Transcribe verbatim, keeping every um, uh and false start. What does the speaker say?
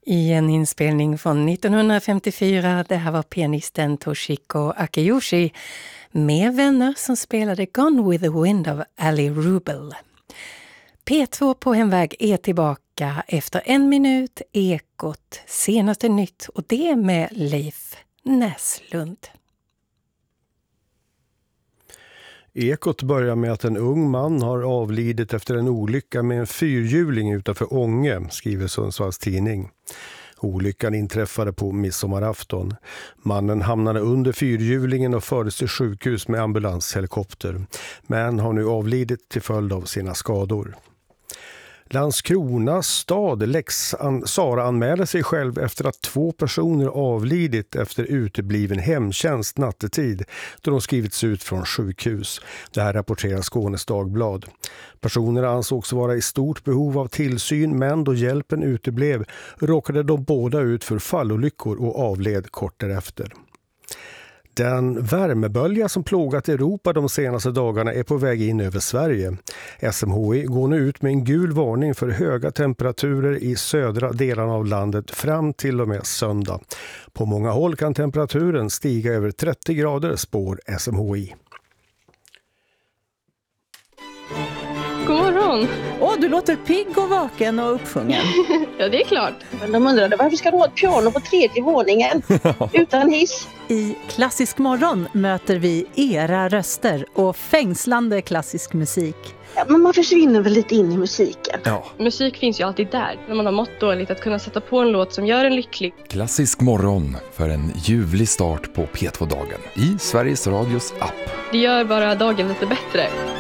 I en inspelning från nittonhundrafemtiofyra, det här var pianisten Toshiko Akiyoshi med vänner som spelade Gone with the Wind av Ali Rubel. P två på hemväg är tillbaka efter en minut, Ekot, senaste nytt, och det med Leif Näslund. Ekot börjar med att en ung man har avlidit efter en olycka med en fyrhjuling utanför Ånge, skriver Sundsvalls tidning. Olyckan inträffade på midsommarafton. Mannen hamnade under fyrhjulingen och fördes till sjukhus med ambulanshelikopter, men har nu avlidit till följd av sina skador. Landskrona stad Lex Sara anmäler sig själv efter att två personer avlidit efter utebliven hemtjänst nattetid då de skrivits ut från sjukhus. Det här rapporterar Skånes Dagblad. Personerna ansågs vara i stort behov av tillsyn, men då hjälpen uteblev råkade de båda ut för fallolyckor och avled kort därefter. Den värmebölja som plågat Europa de senaste dagarna är på väg in över Sverige. S M H I går nu ut med en gul varning för höga temperaturer i södra delarna av landet fram till och med söndag. På många håll kan temperaturen stiga över trettio grader, spår S M H I. God morgon! Åh, du låter pigg och vaken och uppsjungen. Ja, det är klart. Men de undrade varför ska du ha ett piano på tredje våningen utan hiss? I Klassisk morgon möter vi era röster och fängslande klassisk musik. Ja, men man försvinner väl lite in i musiken. Ja. Musik finns ju alltid där. När man har mått dåligt, att kunna sätta på en låt som gör en lycklig. Klassisk morgon för en ljuvlig start på P två-dagen i Sveriges Radios app. Det gör bara dagen lite bättre.